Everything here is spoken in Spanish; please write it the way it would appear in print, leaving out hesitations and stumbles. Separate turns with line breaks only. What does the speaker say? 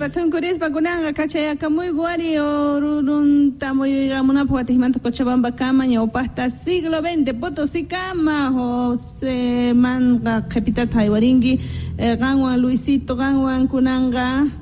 patón Curispa kunanga kachayaka muy guari orunta muy gamuna puatismanta Cochabamba kama ñawpasta siglo XX Potosí kama José Manga capital Taiwaringi ganwan Luisito ganwan kunanga